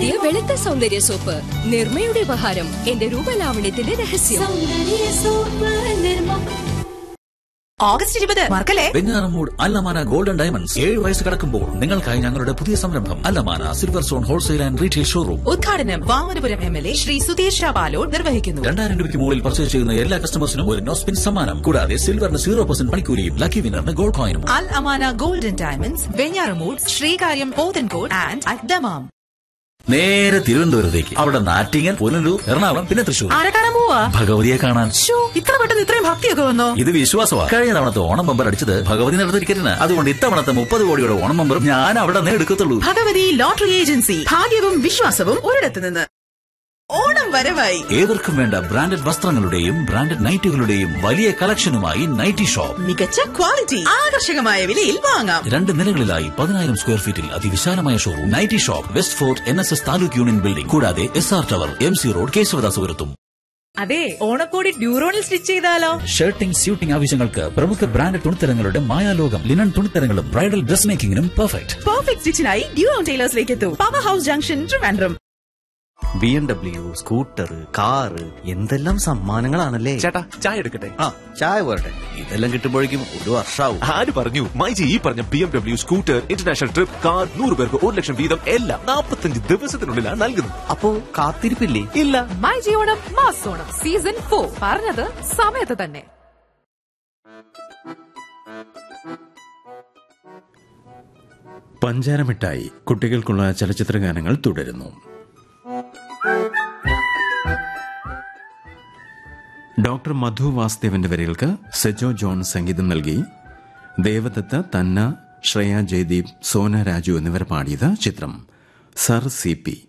പുതിയ വെളുത്ത സൗന്ദര്യ സോപ്പ് നിർമ്മയുടെ ഉപഹാരം. എന്റെ രൂപലാവണ്യത്തിന്റെ രഹസ്യം. ഓഗസ്റ്റ് 20 മറക്കല്ലേ. വെഞ്ഞാറമൂട് അല്ലമാന ഗോൾഡൻ ഡയമണ്ട്സ് 7 വയസ്സ് കടക്കുമ്പോൾ നിങ്ങൾക്കായി ഞങ്ങളുടെ പുതിയ സംരംഭം അല്ലമാന silver zone wholesale and retail showroom. ഉദ്ഘാടനം വാമനപുരം MLA ശ്രീ സുധീഷ് ബാലോഡ് നിർവഹിക്കുന്നു. 2000 രൂപയ്ക്ക് മുകളിൽ പർച്ചേസ് ചെയ്യുന്ന എല്ലാ കസ്റ്റമേഴ്സിനും ഒരു നോസ്പിൻ സമ്മാനം. കൂടാതെ സിൽവറിന് 0% പണിക്കൂലിയും lucky വിന്നറിന് gold കോയിനും. Al Amana golden diamonds, Venjaramoodu, Sreekaryam, Pothencode and അദ്ദമാം. നേരെ തിരുവനന്തപുരത്തേക്ക്. അവിടെ നാറ്റിങ്ങൽ, പുനലൂർ, എറണാകുളം, പിന്നെ തൃശൂർ. ആരെ കാണാൻ പോവാ? ഭഗവതിയെ കാണാൻ. ഇത്ര പെട്ടെന്ന് ഇത്രയും ഭക്തിയൊക്കെ വന്നോ? ഇത് വിശ്വാസമാണ്. കഴിഞ്ഞ തവണത്തെ ഓണം ബമ്പർ അടിച്ചത് ഭഗവതി നടന്ന ടിക്കറ്റിന്. അതുകൊണ്ട് ഇത്തവണത്തെ 30 കോടിയുടെ ഓണം ബമ്പറും ഞാൻ അവിടെ നിന്ന് എടുക്കത്തുള്ളൂ. Bhagavathi lottery agency. ഭാഗ്യവും വിശ്വാസവും ഒരിടത്ത് നിന്ന്. ഓണം വരവായി. ഏവർക്കും വേണ്ട ബ്രാൻഡഡ് വസ്ത്രങ്ങളുടെയും ബ്രാൻഡഡ് നൈറ്റുകളുടെയും വലിയ കളക്ഷനുമായി നൈറ്റി ഷോപ്പ്. മികച്ച ക്വാളിറ്റി, ആകർഷകമായ വിലയിൽ വാങ്ങാം. 2 നിലകളിലായി 10,000 സ്ക്വയർ ഫീറ്റിൽ അതിവിശാലമായ showroom. Nightie shop, west fort NSS taluk union building, കൂടാതെ SR ടവർ, MC റോഡ്, കേശവദാസപുരത്തും. അതെ, ഓണക്കോടി ഡ്യൂറോണിൽ സ്റ്റിച്ച് ചെയ്താലോ? ഷർട്ടിംഗ്, സ്യൂട്ടിംഗ് ആവശ്യങ്ങൾക്ക് പ്രമുഖ brand തുണിത്തരങ്ങളുടെ മായാലോകം. Linen തുണിത്തരങ്ങളും bridal dress മേക്കിംഗിനും perfect സ്റ്റിച്ചിനായി ഡ്യൂറോൺ ടൈലേഴ്സിലേക്ക് എത്തൂ. Power house junction, Trivandrum. BMW, scooter, car, എന്തെല്ലാം സമ്മാനങ്ങളാണല്ലേ. ചേട്ടാ, ചായ എടുക്കട്ടെ? ചായ പോരട്ടെ. ഇതെല്ലാം കിട്ടുമ്പോഴേക്കും ഒരു വർഷാവും. ആര് പറഞ്ഞു? മൈജി ഈ പറഞ്ഞ BMW, scooter, international trip, car, 100 പേർക്ക് 1 ലക്ഷം വീതം എല്ലാം 45 ദിവസത്തിനുള്ളിലാണ് നൽകുന്നത്. അപ്പോ കാത്തിരിപ്പില്ലേ? ഇല്ല. മൈജി ഓണം മാസ് ഓണം സീസൺ 4 പറഞ്ഞത് സമയത്ത് തന്നെ. പഞ്ചാരമിഠായി കുട്ടികൾക്കുള്ള ചലച്ചിത്ര ഗാനങ്ങൾ തുടരുന്നു. ഡോക്ടർ മധു വാസുദേവന്റെ വരികൾക്ക് സെജോ ജോൺ സംഗീതം നൽകി. ദേവദത്ത, തന്ന, ശ്രേയ ജയദീപ്, സോന രാജു എന്നിവർ പാടിയത്. ചിത്രം സർ CP.